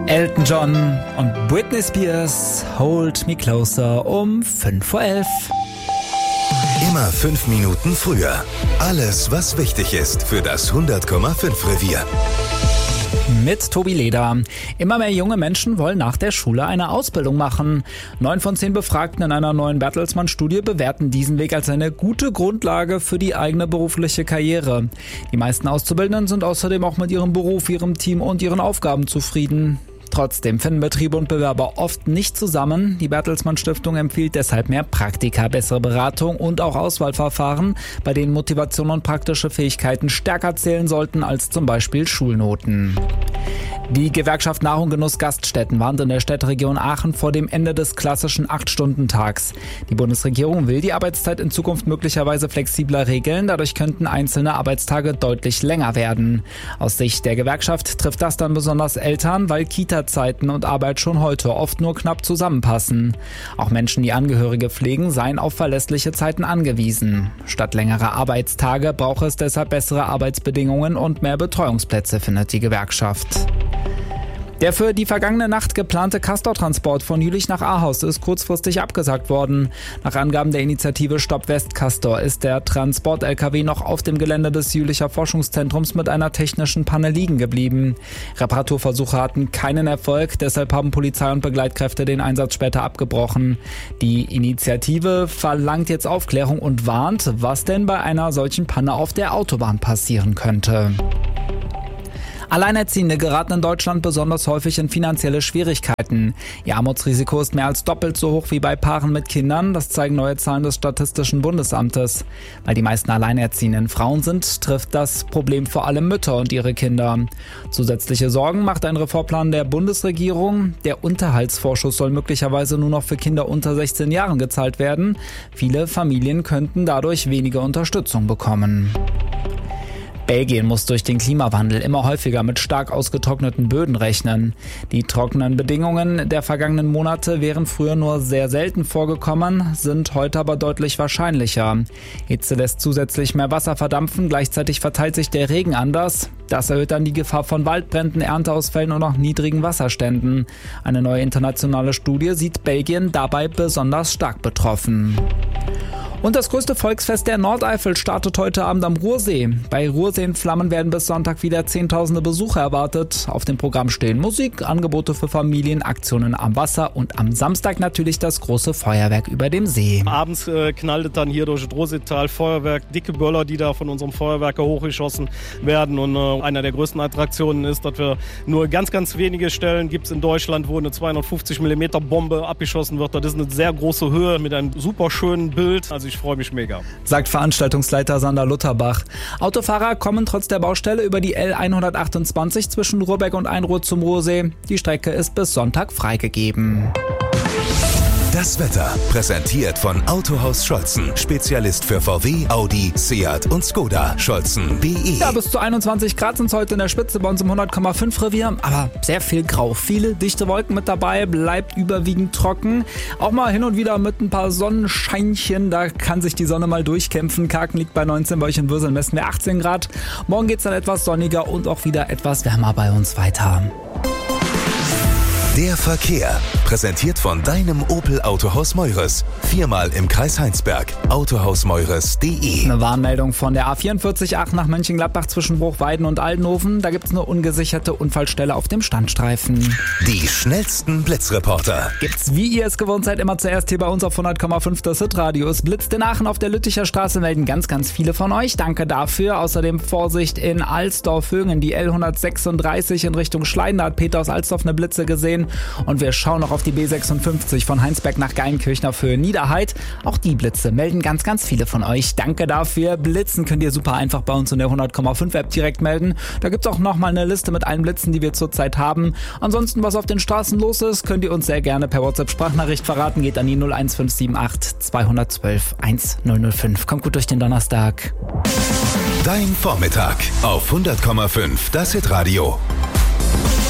Elton John und Britney Spears, Hold Me Closer um 11:05. Immer 5 Minuten früher. Alles, was wichtig ist für das 100,5 Revier. Mit Tobi Leder. Immer mehr junge Menschen wollen nach der Schule eine Ausbildung machen. 9 von 10 Befragten in einer neuen Bertelsmann-Studie bewerten diesen Weg als eine gute Grundlage für die eigene berufliche Karriere. Die meisten Auszubildenden sind außerdem auch mit ihrem Beruf, ihrem Team und ihren Aufgaben zufrieden. Trotzdem finden Betriebe und Bewerber oft nicht zusammen. Die Bertelsmann Stiftung empfiehlt deshalb mehr Praktika, bessere Beratung und auch Auswahlverfahren, bei denen Motivation und praktische Fähigkeiten stärker zählen sollten als zum Beispiel Schulnoten. Die Gewerkschaft Nahrung Genuss Gaststätten warnt in der Städteregion Aachen vor dem Ende des klassischen 8-Stunden-Tags. Die Bundesregierung will die Arbeitszeit in Zukunft möglicherweise flexibler regeln. Dadurch könnten einzelne Arbeitstage deutlich länger werden. Aus Sicht der Gewerkschaft trifft das dann besonders Eltern, weil Kita-Zeiten und Arbeit schon heute oft nur knapp zusammenpassen. Auch Menschen, die Angehörige pflegen, seien auf verlässliche Zeiten angewiesen. Statt längerer Arbeitstage brauche es deshalb bessere Arbeitsbedingungen und mehr Betreuungsplätze, findet die Gewerkschaft. Der für die vergangene Nacht geplante Castor-Transport von Jülich nach Ahaus ist kurzfristig abgesagt worden. Nach Angaben der Initiative Stopp West Castor ist der Transport-LKW noch auf dem Gelände des Jülicher Forschungszentrums mit einer technischen Panne liegen geblieben. Reparaturversuche hatten keinen Erfolg, deshalb haben Polizei und Begleitkräfte den Einsatz später abgebrochen. Die Initiative verlangt jetzt Aufklärung und warnt, was denn bei einer solchen Panne auf der Autobahn passieren könnte. Alleinerziehende geraten in Deutschland besonders häufig in finanzielle Schwierigkeiten. Ihr Armutsrisiko ist mehr als doppelt so hoch wie bei Paaren mit Kindern, das zeigen neue Zahlen des Statistischen Bundesamtes. Weil die meisten alleinerziehenden Frauen sind, trifft das Problem vor allem Mütter und ihre Kinder. Zusätzliche Sorgen macht ein Reformplan der Bundesregierung. Der Unterhaltsvorschuss soll möglicherweise nur noch für Kinder unter 16 Jahren gezahlt werden. Viele Familien könnten dadurch weniger Unterstützung bekommen. Belgien muss durch den Klimawandel immer häufiger mit stark ausgetrockneten Böden rechnen. Die trockenen Bedingungen der vergangenen Monate wären früher nur sehr selten vorgekommen, sind heute aber deutlich wahrscheinlicher. Hitze lässt zusätzlich mehr Wasser verdampfen, gleichzeitig verteilt sich der Regen anders. Das erhöht dann die Gefahr von Waldbränden, Ernteausfällen und auch niedrigen Wasserständen. Eine neue internationale Studie sieht Belgien dabei besonders stark betroffen. Und das größte Volksfest der Nordeifel startet heute Abend am Ruhrsee. Bei Ruhrsee in Flammen werden bis Sonntag wieder Zehntausende Besucher erwartet. Auf dem Programm stehen Musik, Angebote für Familien, Aktionen am Wasser und am Samstag natürlich das große Feuerwerk über dem See. Abends knallt es dann hier durch das Ruhrseetal Feuerwerk, dicke Böller, die da von unserem Feuerwerker hochgeschossen werden. Und einer der größten Attraktionen ist, dass wir nur ganz wenige Stellen gibt es in Deutschland, wo eine 250 mm Bombe abgeschossen wird. Das ist eine sehr große Höhe mit einem super schönen Bild. Also ich freue mich mega. Sagt Veranstaltungsleiter Sander Lutterbach. Autofahrer kommen trotz der Baustelle über die L128 zwischen Ruhrbeck und Einruhr zum Ruhrsee. Die Strecke ist bis Sonntag freigegeben. Das Wetter präsentiert von Autohaus Scholzen. Spezialist für VW, Audi, Seat und Skoda. Scholzen.de. Ja, bis zu 21 Grad sind es heute in der Spitze bei uns im 100,5 Revier. Aber sehr viel Grau. Viele dichte Wolken mit dabei, bleibt überwiegend trocken. Auch mal hin und wieder mit ein paar Sonnenscheinchen. Da kann sich die Sonne mal durchkämpfen. Karken liegt bei 19, bei euch in Würseln messen wir 18 Grad. Morgen geht es dann etwas sonniger und auch wieder etwas wärmer bei uns weiter. Der Verkehr, präsentiert von deinem Opel Autohaus Meures. 4-mal im Kreis Heinsberg. Autohausmeures.de. Eine Warnmeldung von der A44 Aachen nach Mönchengladbach zwischen Bruchweiden und Aldenhofen. Da gibt es eine ungesicherte Unfallstelle auf dem Standstreifen. Die schnellsten Blitzreporter. Gibt's, wie ihr es gewohnt seid, immer zuerst hier bei uns auf 100,5 das Hitradio. Es blitzt in Aachen auf der Lütticher Straße, melden ganz viele von euch. Danke dafür. Außerdem Vorsicht in Alsdorf-Högen, die L136 in Richtung Schleiden. Da hat Peter aus Alsdorf eine Blitze gesehen. Und wir schauen noch auf die B56 von Heinsberg nach Geilenkirchen für Niederheid. Auch die Blitze melden ganz viele von euch. Danke dafür. Blitzen könnt ihr super einfach bei uns in der 100,5 App direkt melden. Da gibt's auch nochmal eine Liste mit allen Blitzen, die wir zurzeit haben. Ansonsten, was auf den Straßen los ist, könnt ihr uns sehr gerne per WhatsApp-Sprachnachricht verraten. Geht an die 01578 212 1005. Kommt gut durch den Donnerstag. Dein Vormittag auf 100,5 das Hitradio.